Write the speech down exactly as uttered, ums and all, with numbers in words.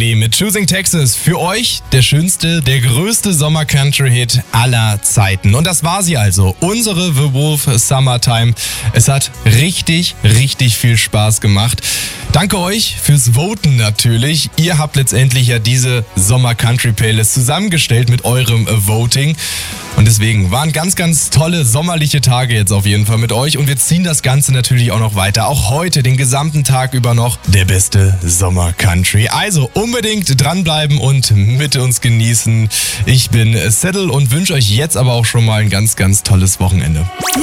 Country mit Choosing Texas. Für euch der schönste, der größte Sommer-Country-Hit aller Zeiten. Und das war sie also, unsere The Wolf Summertime. Es hat richtig, richtig viel Spaß gemacht. Danke euch fürs Voten natürlich. Ihr habt letztendlich ja diese Sommer-Country-Playlist zusammengestellt mit eurem Voting. Und deswegen waren ganz, ganz tolle sommerliche Tage jetzt auf jeden Fall mit euch. Und wir ziehen das Ganze natürlich auch noch weiter. Auch heute, den gesamten Tag über noch der beste Sommer-Country. Also unbedingt dranbleiben und mit uns genießen. Ich bin Settle und wünsche euch jetzt aber auch schon mal ein ganz, ganz tolles Wochenende.